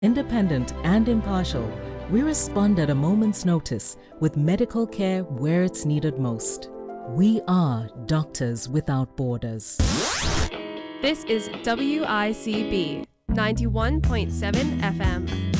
Independent and impartial, we respond at a moment's notice with medical care where it's needed most. We are Doctors Without Borders. This is WICB 91.7 FM.